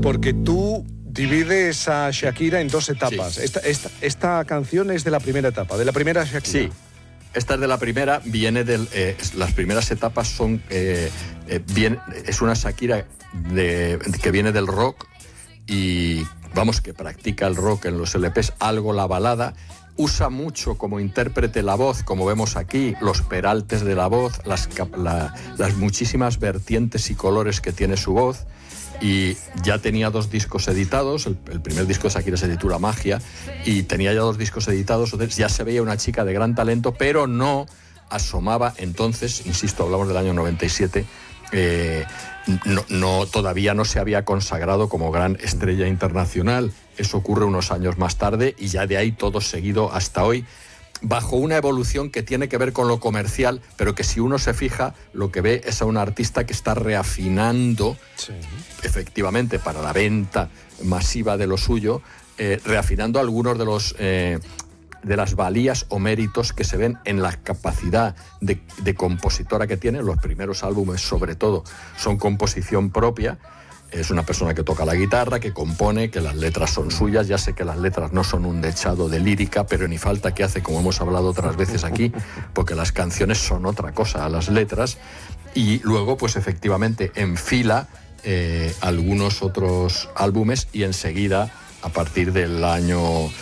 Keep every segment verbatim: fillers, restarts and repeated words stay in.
porque tú divides a Shakira en dos etapas. Sí. Esta, esta, esta canción es de la primera etapa, de la primera Shakira. Sí, esta es de la primera, viene del... Eh, las primeras etapas son... Eh, eh, bien, es una Shakira de, que viene del rock y, vamos, que practica el rock en los L Pes, algo la balada. Usa mucho como intérprete la voz, como vemos aquí, los peraltes de la voz, las, la, las muchísimas vertientes y colores que tiene su voz. Y ya tenía dos discos editados, el, el primer disco de Shakira se titula Magia, y tenía ya dos discos editados, entonces ya se veía una chica de gran talento, pero no asomaba entonces, insisto, hablamos del año noventa y siete, eh, no, no, todavía no se había consagrado como gran estrella internacional. Eso ocurre unos años más tarde y ya de ahí todo seguido hasta hoy, bajo una evolución que tiene que ver con lo comercial, pero que si uno se fija, lo que ve es a un artista que está reafinando, sí, efectivamente, para la venta masiva de lo suyo, eh, reafinando algunos de los eh, de las valías o méritos que se ven en la capacidad de, de compositora que tiene. Los primeros álbumes, sobre todo, son composición propia. Es una persona que toca la guitarra, que compone, que las letras son suyas. Ya sé que las letras no son un dechado de lírica, pero ni falta que hace, como hemos hablado otras veces aquí, porque las canciones son otra cosa a las letras. Y luego, pues efectivamente, enfila eh, algunos otros álbumes y enseguida, a partir del año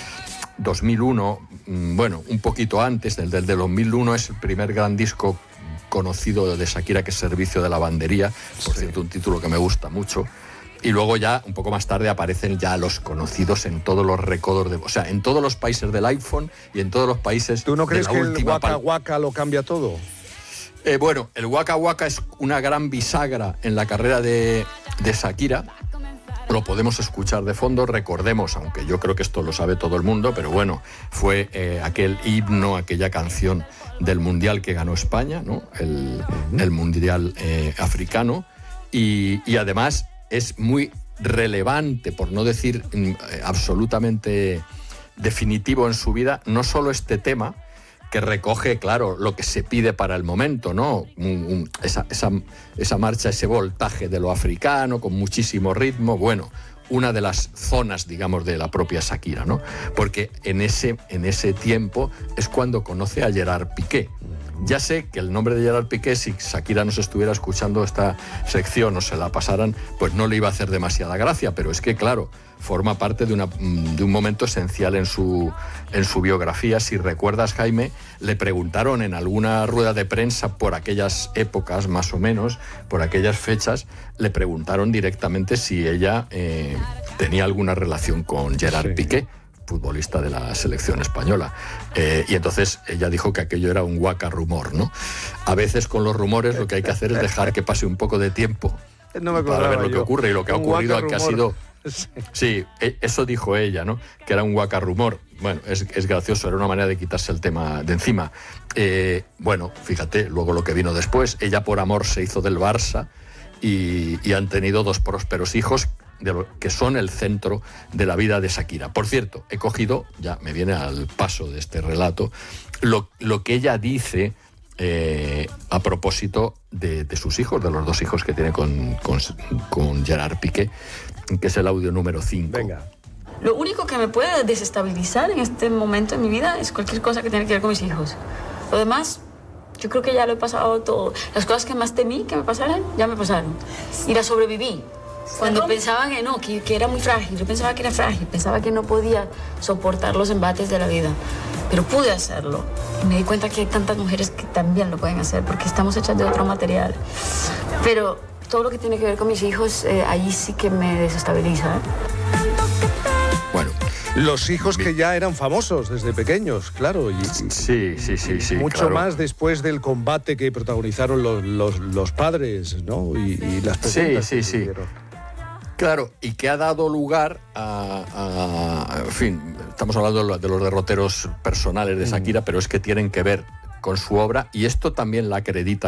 dos mil uno, bueno, un poquito antes, del, del de dos mil uno, es el primer gran disco conocido de Shakira, que es Servicio de Lavandería, por sí. cierto, un título que me gusta mucho. Y luego ya, un poco más tarde, aparecen ya los conocidos en todos los recodos, de, o sea, en todos los países del iPhone y en todos los países. ¿Tú no crees de la que última el Waka Waka lo cambia todo? Eh, bueno, el Waka Waka es una gran bisagra en la carrera de, de Shakira. Lo podemos escuchar de fondo, recordemos, aunque yo creo que esto lo sabe todo el mundo, pero bueno, fue eh, aquel himno, aquella canción del Mundial que ganó España, ¿no? El, el Mundial eh, africano, y, y además es muy relevante, por no decir eh, absolutamente definitivo en su vida, no solo este tema, que recoge, claro, lo que se pide para el momento, ¿no? Un, un, esa, esa, esa marcha, ese voltaje de lo africano, con muchísimo ritmo, bueno, una de las zonas, digamos, de la propia Shakira, ¿no? Porque en ese, en ese tiempo es cuando conoce a Gerard Piqué. Ya sé que el nombre de Gerard Piqué, si Shakira nos estuviera escuchando esta sección o se la pasaran, pues no le iba a hacer demasiada gracia, pero es que, claro, forma parte de, una, de un momento esencial en su, en su biografía. Si recuerdas, Jaime, le preguntaron en alguna rueda de prensa por aquellas épocas, más o menos, por aquellas fechas, le preguntaron directamente si ella eh, tenía alguna relación con Gerard sí. Piqué, futbolista de la selección española. Eh, y entonces ella dijo que aquello era un Waka rumor, ¿no? A veces con los rumores lo que hay que hacer es dejar que pase un poco de tiempo no para ver lo yo. que ocurre, y lo que ha un ocurrido que ha sido... Sí. sí, eso dijo ella, ¿no? Que era un Waka rumor. Bueno, es, es gracioso, era una manera de quitarse el tema de encima. Eh, bueno, fíjate, luego lo que vino después, ella por amor se hizo del Barça y, y han tenido dos prósperos hijos de lo, que son el centro de la vida de Shakira. Por cierto, he cogido, ya me viene al paso de este relato, lo, lo que ella dice eh, a propósito de, de sus hijos, de los dos hijos que tiene con, con, con Gerard Piqué, que es el audio número cinco. Venga. Lo único que me puede desestabilizar en este momento de mi vida es cualquier cosa que tenga que ver con mis hijos. Lo demás, yo creo que ya lo he pasado todo. Las cosas que más temí que me pasaran, ya me pasaron. Y las sobreviví. Cuando pensaba que no, que, que era muy frágil, yo pensaba que era frágil, pensaba que no podía soportar los embates de la vida, pero pude hacerlo. Y me di cuenta que hay tantas mujeres que también lo pueden hacer, porque estamos hechas de otro material. Pero todo lo que tiene que ver con mis hijos, eh, ahí sí que me desestabiliza. ¿eh? Bueno, los hijos que ya eran famosos desde pequeños, claro. Y, sí, sí, sí, sí. Mucho claro. más después del combate que protagonizaron los, los, los padres, ¿no? Y, y las preguntas sí, que sí, sí. Claro, y que ha dado lugar a, a, a... En fin, estamos hablando de los derroteros personales de Shakira, mm. pero es que tienen que ver con su obra, y esto también la acredita